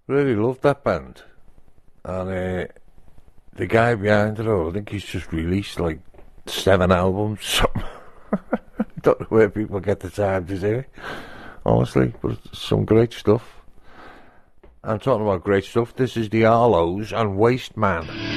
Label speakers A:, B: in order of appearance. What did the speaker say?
A: Really loved that band. And the guy behind it all, I think he's just released like 7 albums, something. Don't know where people get the time to do it, honestly, but it's some great stuff. I'm talking about great stuff. This is the Arlos and Waste Man.